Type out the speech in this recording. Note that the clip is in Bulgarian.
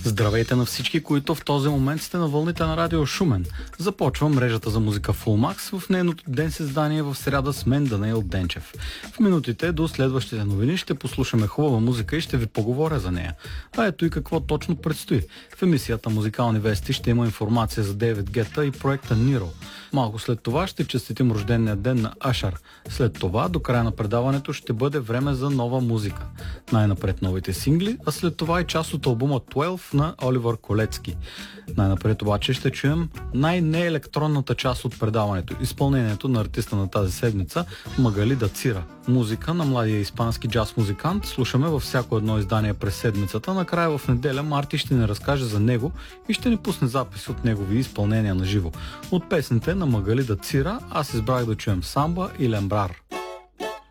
Здравейте на всички, които в този момент сте на вълните на радио Шумен. Започва мрежата за музика Full Max в нейното ден създание в сряда с мен Даниел Денчев. В минутите до следващите новини ще послушаме хубава музика и ще ви поговоря за нея. А ето и какво точно предстои. В емисията Музикални вести ще има информация за Дейвид Гета и проекта Ниро. Малко след това ще честитим рождения ден на Ашар. След това до края на предаването ще бъде време за нова музика. Най-напред новите сингли, а след това и част от албума 12 на Оливър Колецки. Най-напред обаче ще чуем най-неелектронната част от предаването. Изпълнението на артиста на тази седмица Магали Дацира. Музика на младия испански джаз музикант слушаме във всяко едно издание през седмицата. Накрая в неделя Марти ще ни разкаже за него и ще ни пусне запис от негови изпълнения на живо. От песните на Магали Дацира аз избрах да чуем Самба и Лембрар.